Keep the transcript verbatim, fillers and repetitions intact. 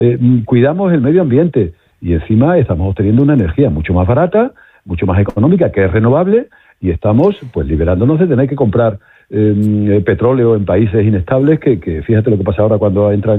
eh, cuidamos el medio ambiente y encima estamos obteniendo una energía mucho más barata, mucho más económica, que es renovable, y estamos pues liberándonos de tener que comprar eh, petróleo en países inestables, que, que fíjate lo que pasa ahora cuando entran